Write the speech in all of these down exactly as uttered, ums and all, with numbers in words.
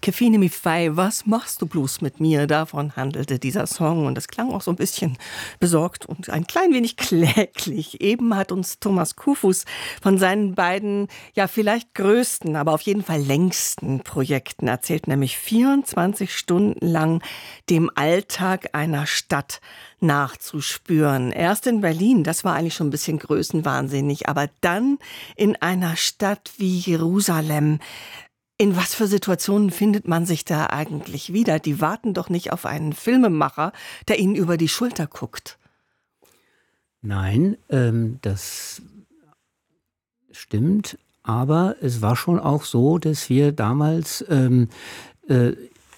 Kefine mi fei, was machst du bloß mit mir? Davon handelte dieser Song und es klang auch so ein bisschen besorgt und ein klein wenig kläglich. Eben hat uns Thomas Kufus von seinen beiden, ja vielleicht größten, aber auf jeden Fall längsten Projekten erzählt, nämlich vierundzwanzig Stunden lang dem Alltag einer Stadt nachzuspüren. Erst in Berlin, das war eigentlich schon ein bisschen größenwahnsinnig, aber dann in einer Stadt wie Jerusalem. In was für Situationen findet man sich da eigentlich wieder? Die warten doch nicht auf einen Filmemacher, der ihnen über die Schulter guckt. Nein, ähm, das stimmt. Aber es war schon auch so, dass wir damals ähm, äh,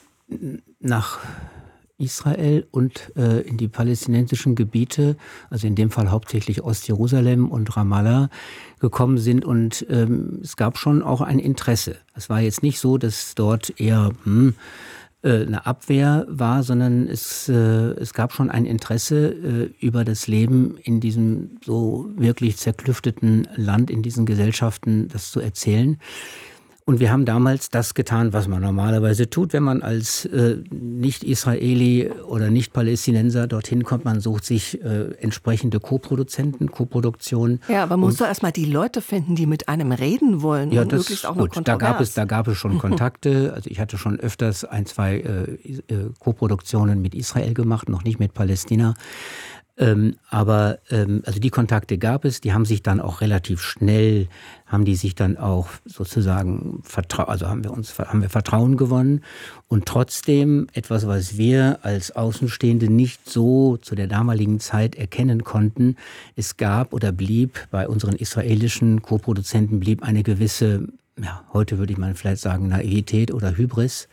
nach Israel und äh, in die palästinensischen Gebiete, also in dem Fall hauptsächlich Ostjerusalem und Ramallah, gekommen sind und ähm, es gab schon auch ein Interesse. Es war jetzt nicht so, dass dort eher hm, äh, eine Abwehr war, sondern es, äh, es gab schon ein Interesse äh, über das Leben in diesem so wirklich zerklüfteten Land, in diesen Gesellschaften, das zu erzählen. Und wir haben damals das getan, was man normalerweise tut, wenn man als äh, Nicht-Israeli oder Nicht-Palästinenser dorthin kommt. Man sucht sich äh, entsprechende Co-Produzenten, Co-Produktionen. Ja, aber man muss doch erstmal die Leute finden, die mit einem reden wollen. Ja, und das möglichst auch gut. noch Da gab es, da gab es schon Kontakte. Also ich hatte schon öfters ein, zwei äh, äh, Co-Produktionen mit Israel gemacht, noch nicht mit Palästina. Ähm, aber ähm, also die Kontakte gab es, die haben sich dann auch relativ schnell, haben die sich dann auch sozusagen vertraut, also haben wir uns haben wir Vertrauen gewonnen und trotzdem etwas, was wir als Außenstehende nicht so zu der damaligen Zeit erkennen konnten, es gab oder blieb bei unseren israelischen Co-Produzenten blieb eine gewisse, ja, heute würde ich mal vielleicht sagen, Naivität oder Hybris,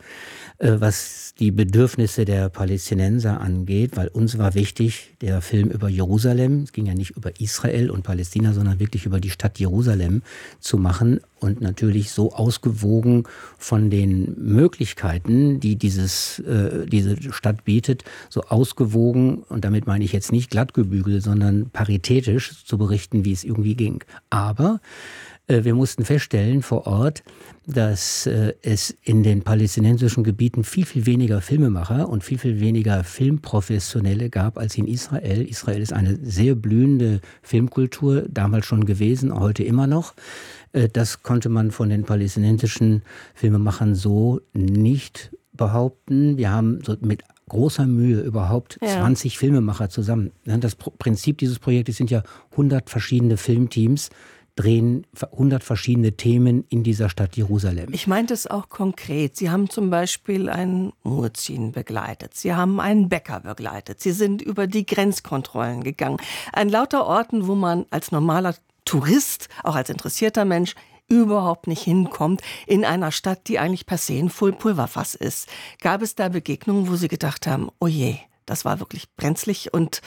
was die Bedürfnisse der Palästinenser angeht, weil uns war wichtig, der Film über Jerusalem, es ging ja nicht über Israel und Palästina, sondern wirklich über die Stadt Jerusalem zu machen und natürlich so ausgewogen von den Möglichkeiten, die dieses, äh, diese Stadt bietet, so ausgewogen, und damit meine ich jetzt nicht glattgebügelt, sondern paritätisch zu berichten, wie es irgendwie ging. Aber wir mussten feststellen vor Ort, dass äh, es in den palästinensischen Gebieten viel, viel weniger Filmemacher und viel, viel weniger Filmprofessionelle gab als in Israel. Israel ist eine sehr blühende Filmkultur, damals schon gewesen, heute immer noch. Äh, das konnte man von den palästinensischen Filmemachern so nicht behaupten. Wir haben so mit großer Mühe überhaupt ja. zwanzig Filmemacher zusammen. Das Prinzip dieses Projektes sind ja hundert verschiedene Filmteams, drehen hundert verschiedene Themen in dieser Stadt Jerusalem. Ich meinte es auch konkret. Sie haben zum Beispiel einen Muezzin begleitet. Sie haben einen Bäcker begleitet. Sie sind über die Grenzkontrollen gegangen. An lauter Orten, wo man als normaler Tourist, auch als interessierter Mensch, überhaupt nicht hinkommt, in einer Stadt, die eigentlich per se ein Pulverfass ist. Gab es da Begegnungen, wo Sie gedacht haben, oh je, das war wirklich brenzlig und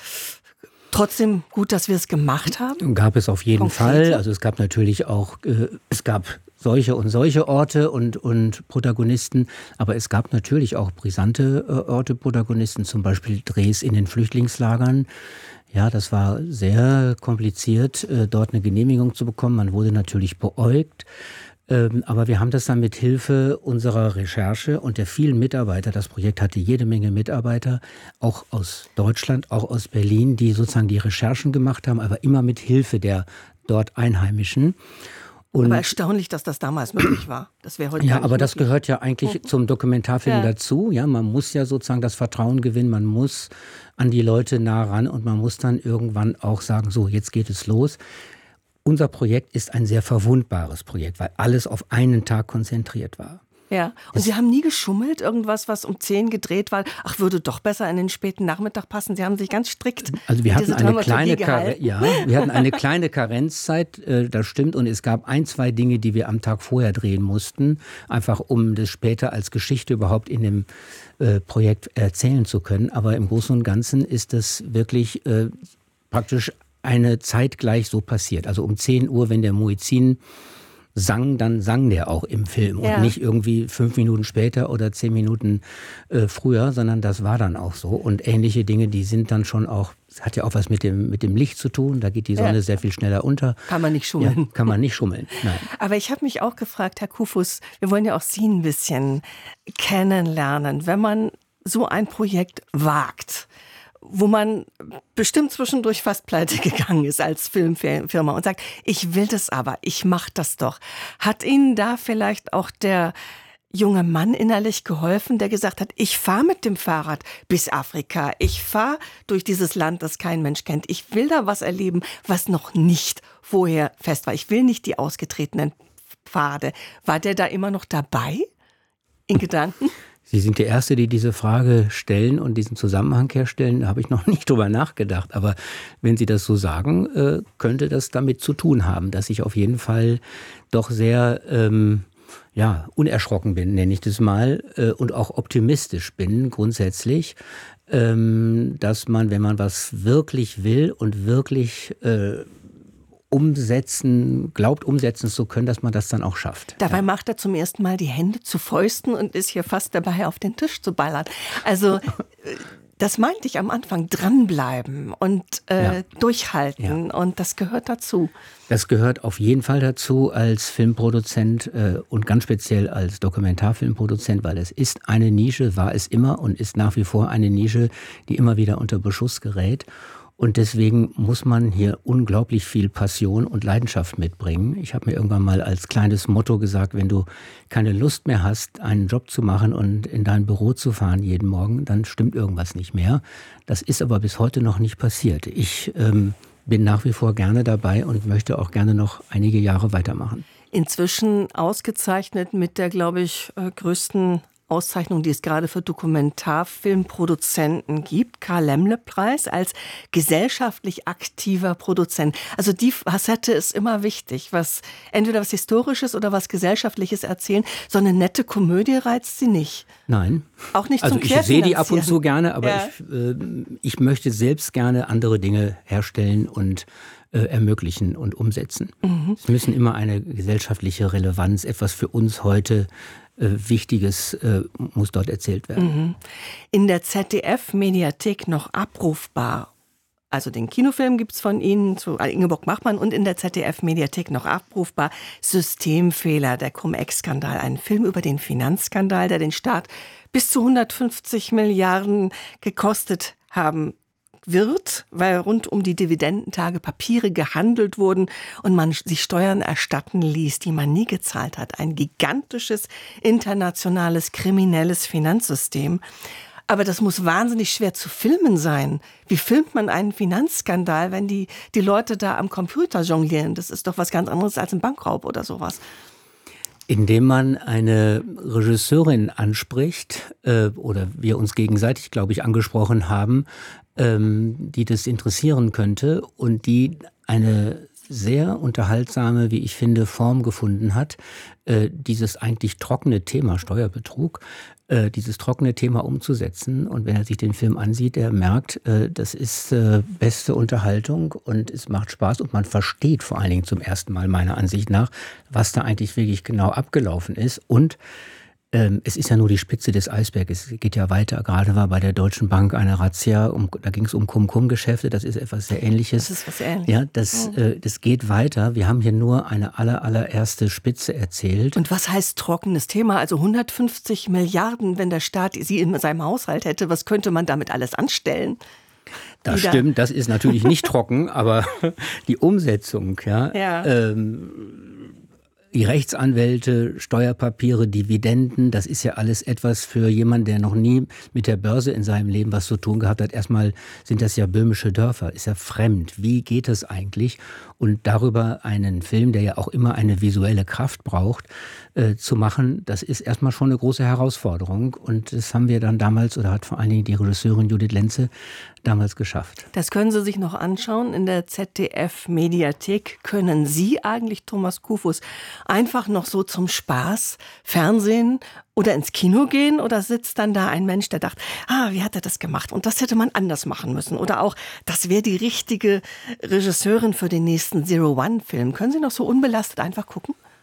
trotzdem gut, dass wir es gemacht haben? Gab es auf jeden Konkrete? Fall. Also es gab natürlich auch, äh, es gab solche und solche Orte und, und Protagonisten, aber es gab natürlich auch brisante äh, Orte, Protagonisten, zum Beispiel Drehs in den Flüchtlingslagern. Ja, das war sehr kompliziert, äh, dort eine Genehmigung zu bekommen. Man wurde natürlich beäugt. Aber wir haben das dann mit Hilfe unserer Recherche und der vielen Mitarbeiter, das Projekt hatte jede Menge Mitarbeiter, auch aus Deutschland, auch aus Berlin, die sozusagen die Recherchen gemacht haben, aber immer mit Hilfe der dort Einheimischen. Und aber erstaunlich, dass das damals möglich war. Das wäre heute ja, gar nicht aber das möglich. gehört ja eigentlich oh. zum Dokumentarfilm ja. dazu. Ja, man muss ja sozusagen das Vertrauen gewinnen, man muss an die Leute nah ran und man muss dann irgendwann auch sagen, so, jetzt geht es los. Unser Projekt ist ein sehr verwundbares Projekt, weil alles auf einen Tag konzentriert war. Ja, und es Sie haben nie geschummelt, irgendwas, was um zehn gedreht war, ach, würde doch besser in den späten Nachmittag passen. Sie haben sich ganz strikt Also wir hatten eine kleine Kar- ja, wir hatten eine kleine Karenzzeit, äh, das stimmt, und es gab ein, zwei Dinge, die wir am Tag vorher drehen mussten, einfach um das später als Geschichte überhaupt in dem äh, Projekt erzählen zu können. Aber im Großen und Ganzen ist das wirklich äh, praktisch eine Zeit gleich so passiert. Also um zehn Uhr, wenn der Muezzin sang, dann sang der auch im Film Ja. und nicht irgendwie fünf Minuten später oder zehn Minuten äh, früher, sondern das war dann auch so. Und ähnliche Dinge, die sind dann schon auch, das hat ja auch was mit dem, mit dem Licht zu tun, da geht die Sonne Ja. sehr viel schneller unter. Kann man nicht schummeln. Ja, kann man nicht schummeln, nein. Aber ich habe mich auch gefragt, Herr Kufus, wir wollen ja auch Sie ein bisschen kennenlernen, wenn man so ein Projekt wagt, wo man bestimmt zwischendurch fast pleite gegangen ist als Filmfirma und sagt, ich will das aber, ich mache das doch. Hat Ihnen da vielleicht auch der junge Mann innerlich geholfen, der gesagt hat, ich fahre mit dem Fahrrad bis Afrika, ich fahre durch dieses Land, das kein Mensch kennt, ich will da was erleben, was noch nicht vorher fest war. Ich will nicht die ausgetretenen Pfade. War der da immer noch dabei in Gedanken? Sie sind die Erste, die diese Frage stellen und diesen Zusammenhang herstellen. Da habe ich noch nicht drüber nachgedacht. Aber wenn Sie das so sagen, äh, könnte das damit zu tun haben, dass ich auf jeden Fall doch sehr ähm, ja, unerschrocken bin, nenne ich das mal, äh, und auch optimistisch bin grundsätzlich, ähm, dass man, wenn man was wirklich will und wirklich äh, umsetzen, glaubt umsetzen zu können, dass man das dann auch schafft. Dabei ja. macht er zum ersten Mal die Hände zu Fäusten und ist hier fast dabei, auf den Tisch zu ballern. Also das meinte ich am Anfang, dranbleiben und äh, Ja. durchhalten Ja. und das gehört dazu. Das gehört auf jeden Fall dazu als Filmproduzent äh, und ganz speziell als Dokumentarfilmproduzent, weil es ist eine Nische, war es immer und ist nach wie vor eine Nische, die immer wieder unter Beschuss gerät. Und deswegen muss man hier unglaublich viel Passion und Leidenschaft mitbringen. Ich habe mir irgendwann mal als kleines Motto gesagt, wenn du keine Lust mehr hast, einen Job zu machen und in dein Büro zu fahren jeden Morgen, dann stimmt irgendwas nicht mehr. Das ist aber bis heute noch nicht passiert. Ich ähm, bin nach wie vor gerne dabei und möchte auch gerne noch einige Jahre weitermachen. Inzwischen ausgezeichnet mit der, glaube ich, größten Auszeichnung, die es gerade für Dokumentarfilmproduzenten gibt, Karl-Laemmle-Preis als gesellschaftlich aktiver Produzent. Also die Facette ist immer wichtig, was entweder was Historisches oder was Gesellschaftliches erzählen. So eine nette Komödie reizt sie nicht. Nein. Auch nicht also zum ich sehe die ab und zu gerne, aber ja. ich, äh, ich möchte selbst gerne andere Dinge herstellen und äh, ermöglichen und umsetzen. Mhm. Es müssen immer eine gesellschaftliche Relevanz, etwas für uns heute Wichtiges äh, muss dort erzählt werden. In der Z D F-Mediathek noch abrufbar. Also den Kinofilm gibt es von Ihnen zu Ingeborg Bachmann und in der Z D F-Mediathek noch abrufbar Systemfehler, der Cum-Ex-Skandal. Ein Film über den Finanzskandal, der den Staat bis zu hundertfünfzig Milliarden gekostet haben wird, weil rund um die Dividendentage Papiere gehandelt wurden und man sich Steuern erstatten ließ, die man nie gezahlt hat. Ein gigantisches internationales kriminelles Finanzsystem. Aber das muss wahnsinnig schwer zu filmen sein. Wie filmt man einen Finanzskandal, wenn die, die Leute da am Computer jonglieren? Das ist doch was ganz anderes als ein Bankraub oder sowas. Indem man eine Regisseurin anspricht, äh, oder wir uns gegenseitig, glaube ich, angesprochen haben, ähm, die das interessieren könnte und die eine sehr unterhaltsame, wie ich finde, Form gefunden hat, äh, dieses eigentlich trockene Thema Steuerbetrug, äh, dieses trockene Thema umzusetzen. Und wenn er sich den Film ansieht, er merkt, äh, das ist äh, beste Unterhaltung und es macht Spaß und man versteht vor allen Dingen zum ersten Mal meiner Ansicht nach, was da eigentlich wirklich genau abgelaufen ist. Und Ähm, es ist ja nur die Spitze des Eisberges. Es geht ja weiter. Gerade war bei der Deutschen Bank eine Razzia, um, da ging es um Cum-Cum-Geschäfte. Das ist etwas sehr Ähnliches. Das ist was Ähnliches. Ja, das, ja. Äh, das geht weiter. Wir haben hier nur eine aller, allererste Spitze erzählt. Und was heißt trockenes Thema? Also hundertfünfzig Milliarden, wenn der Staat sie in seinem Haushalt hätte, was könnte man damit alles anstellen? Das stimmt, das ist natürlich nicht trocken, aber die Umsetzung, ja. ja. Ähm, Die Rechtsanwälte, Steuerpapiere, Dividenden, das ist ja alles etwas für jemanden, der noch nie mit der Börse in seinem Leben was zu tun gehabt hat. Erstmal sind das ja böhmische Dörfer, ist ja fremd. Wie geht es eigentlich? Und darüber einen Film, der ja auch immer eine visuelle Kraft braucht, äh, zu machen, das ist erstmal schon eine große Herausforderung. Und das haben wir dann damals, oder hat vor allen Dingen die Regisseurin Judith Lenze damals geschafft. Das können Sie sich noch anschauen in der Z D F-Mediathek. Können Sie eigentlich, Thomas Kufus, einfach noch so zum Spaß Fernsehen oder ins Kino gehen? Oder sitzt dann da ein Mensch, der dachte, ah, wie hat er das gemacht? Und das hätte man anders machen müssen. Oder auch, das wäre die richtige Regisseurin für den nächsten Zero-One-Film. Können Sie noch so unbelastet einfach gucken?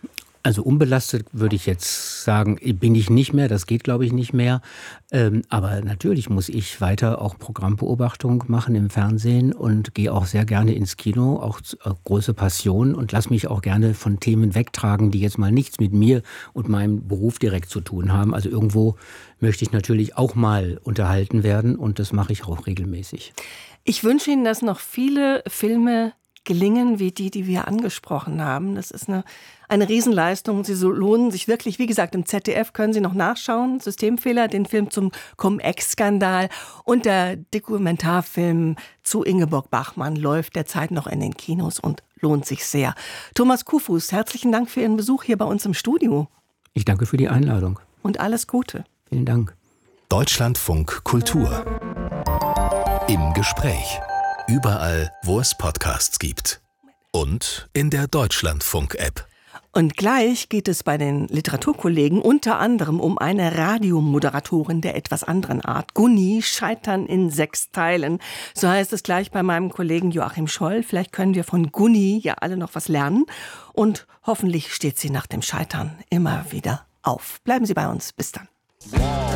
Also unbelastet würde ich jetzt sagen, bin ich nicht mehr, das geht glaube ich nicht mehr. Ähm, aber natürlich muss ich weiter auch Programmbeobachtung machen im Fernsehen und gehe auch sehr gerne ins Kino, auch äh, große Passion und lasse mich auch gerne von Themen wegtragen, die jetzt mal nichts mit mir und meinem Beruf direkt zu tun haben. Also irgendwo möchte ich natürlich auch mal unterhalten werden und das mache ich auch regelmäßig. Ich wünsche Ihnen, dass noch viele Filme gelingen wie die, die wir angesprochen haben. Das ist eine, eine Riesenleistung. Sie so lohnen sich wirklich. Wie gesagt, im Z D F können Sie noch nachschauen. Systemfehler, den Film zum Cum-Ex-Skandal und der Dokumentarfilm zu Ingeborg Bachmann läuft derzeit noch in den Kinos und lohnt sich sehr. Thomas Kuhfuß, herzlichen Dank für Ihren Besuch hier bei uns im Studio. Ich danke für die Einladung. Und alles Gute. Vielen Dank. Deutschlandfunk Kultur. Im Gespräch. Überall, wo es Podcasts gibt. Und in der Deutschlandfunk-App. Und gleich geht es bei den Literaturkollegen unter anderem um eine Radiomoderatorin der etwas anderen Art. Gunni, Scheitern in sechs Teilen. So heißt es gleich bei meinem Kollegen Joachim Scholl. Vielleicht können wir von Gunni ja alle noch was lernen. Und hoffentlich steht sie nach dem Scheitern immer wieder auf. Bleiben Sie bei uns. Bis dann.